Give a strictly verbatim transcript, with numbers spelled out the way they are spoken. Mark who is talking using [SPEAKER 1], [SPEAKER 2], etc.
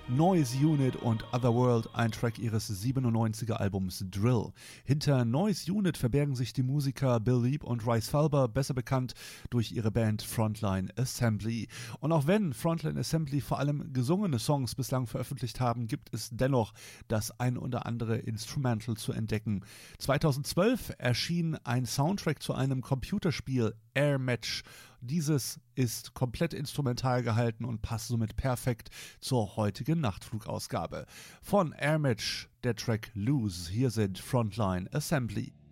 [SPEAKER 1] Noise Unit und Otherworld, ein Track ihres siebenundneunziger Albums Drill. Hinter Noise Unit verbergen sich die Musiker Bill Leap und Rice Falber, besser bekannt durch ihre Band Frontline Assembly. Und auch wenn Frontline Assembly vor allem gesungene Songs bislang veröffentlicht haben, gibt es dennoch das ein oder andere Instrumental zu entdecken. zweitausendzwölf erschien ein Soundtrack zu einem Computerspiel, Air Match. Dieses ist komplett instrumental gehalten und passt somit perfekt zur heutigen Nachtflugausgabe. Von Air Match der Track Lose. Hier sind Frontline Assembly.